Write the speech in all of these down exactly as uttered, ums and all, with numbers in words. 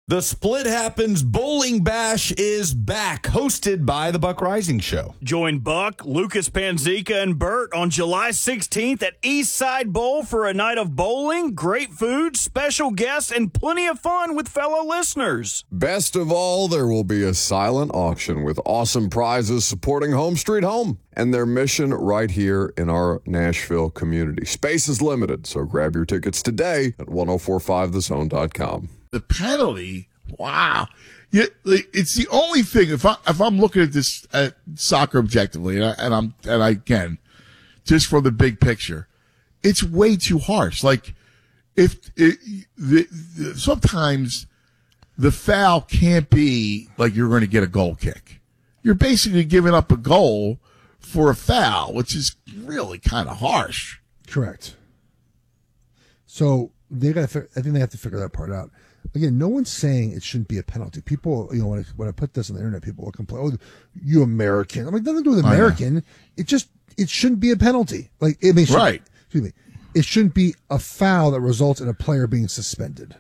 The Split Happens Bowling Bash is back, hosted by the Buck Rising Show. Join Buck, Lucas Panzica, and Bert on July sixteenth at Eastside Bowl for a night of bowling, great food, special guests, and plenty of fun with fellow listeners. Best of all, there will be a silent auction with awesome prizes supporting Home Street Home and their mission right here in our Nashville community. Space is limited, so grab your tickets today at ten forty-five the zone dot com. The penalty, wow. Yeah, it's the only thing, if, I, if I'm looking at this at soccer objectively, and, I, and I'm, and I can, just from the big picture, it's way too harsh. Like, if, it, the, the, sometimes the foul can't be like you're going to get a goal kick. You're basically giving up a goal for a foul, which is really kind of harsh. Correct. So they got to, I think they have to figure that part out. Again, no one's saying it shouldn't be a penalty. People, you know, when I, when I put this on the internet, people will complain, "Oh, you American." I'm like, nothing to do with American. It just, it shouldn't be a penalty. Like, it may, right. Excuse me. It shouldn't be a foul that results in a player being suspended.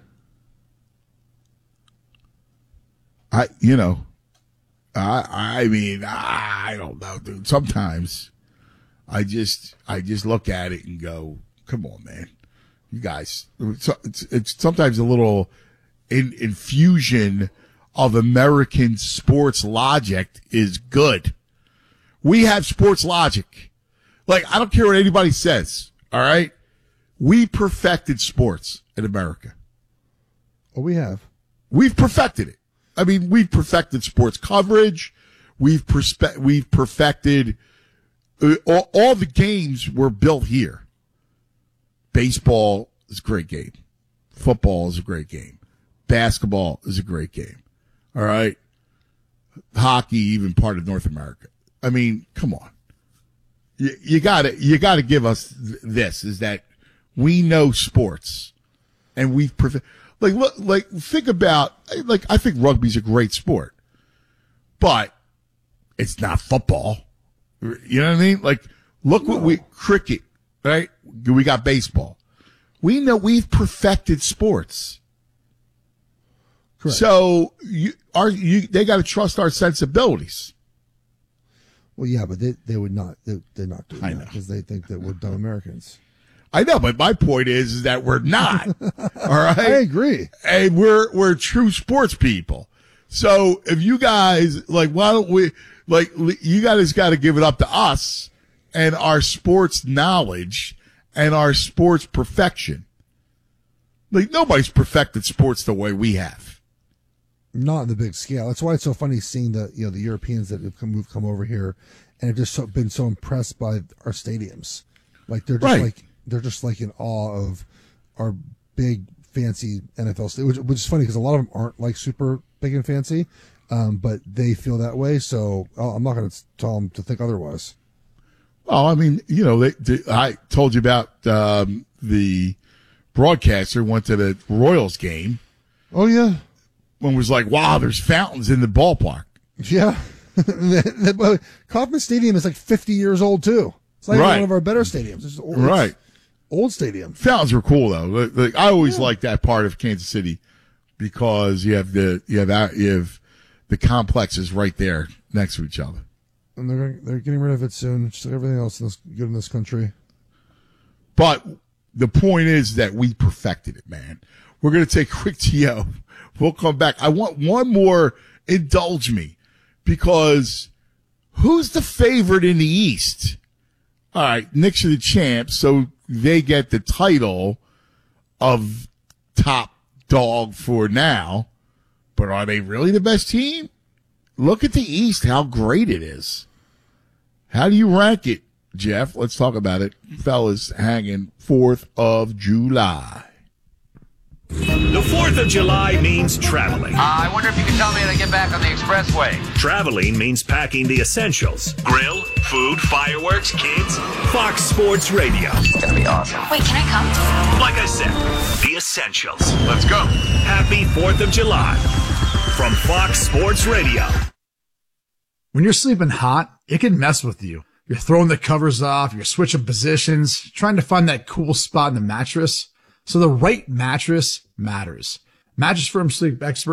I, you know, I, I mean, I don't know, dude. Sometimes I just, I just look at it and go, "Come on, man, you guys." It's, it's, it's sometimes a little in, infusion of American sports logic is good. We have sports logic. Like, I don't care what anybody says. All right, we perfected sports in America. Oh, we have. We've perfected it. I mean, we've perfected sports coverage. We've perspe- we've perfected uh, all, all the games were built here. Baseball is a great game. Football is a great game. Basketball is a great game. All right. Hockey, even part of North America. I mean, come on. You, you gotta, you gotta give us th- this is that we know sports and we've perfected. Like, look, like, think about, like, I think rugby's a great sport, but it's not football. You know what I mean? Like, look what we, cricket, right? We got baseball. We know we've perfected sports. Correct. So, you are, you, they got to trust our sensibilities. Well, yeah, but they, they would not, they, they're not doing I that know. because they think that we're dumb Americans. I know, but my point is, is that we're not. All right. I agree. And we're, we're true sports people. So if you guys, like, why don't we, like, you guys got to give it up to us and our sports knowledge and our sports perfection. Like, nobody's perfected sports the way we have. Not on the big scale. That's why it's so funny seeing the, you know, the Europeans that have come, moved, come over here and have just so, been so impressed by our stadiums. Like, they're just Right. like, they're just like in awe of our big, fancy N F L stadiums, which, which is funny because a lot of them aren't like super big and fancy, um, but they feel that way. So oh, I'm not going to tell them to think otherwise. Well, I mean, you know, they, they, I told you about um, the broadcaster went to the Royals game. Oh, yeah. And was like, wow, there's fountains in the ballpark. Yeah. Kauffman Stadium is like fifty years old, too. It's like Right. one of our better stadiums. It's old, Right. It's old stadium. Fountains were cool though. Like, like, I always liked that part of Kansas City because you have the you have out- you have the complexes right there next to each other. And they're they're getting rid of it soon, just like everything else in this, good in this country. But the point is that we perfected it, man. We're gonna take a quick T O. We'll come back. I want one more. Indulge me, because who's the favorite in the East? All right, Knicks are the champs, so they get the title of top dog for now. But are they really the best team? Look at the East, how great it is. How do you rank it, Jeff? Let's talk about it. Fellas hanging fourth of July. The fourth of July means traveling. Uh, I wonder if you can tell me how to get back on the expressway. Traveling means packing the essentials. Grill, food, fireworks, kids. Fox Sports Radio. It's gonna be awesome. Wait, can I come? Like I said, the essentials. Let's go. Happy fourth of July from Fox Sports Radio. When you're sleeping hot, it can mess with you. You're throwing the covers off, you're switching positions, trying to find that cool spot in the mattress. So the right mattress matters. Mattress Firm Sleep Expert